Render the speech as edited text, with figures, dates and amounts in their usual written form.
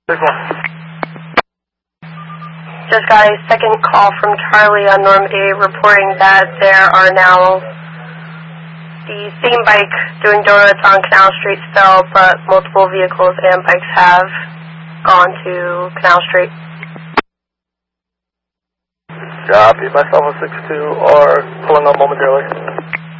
There's one. Just got a second call from Charlie on Norm A reporting that there are now the same bike doing donuts on Canal Street still, but multiple vehicles and bikes have gone to Canal Street. Copy, myself and 6-2 are pulling up momentarily.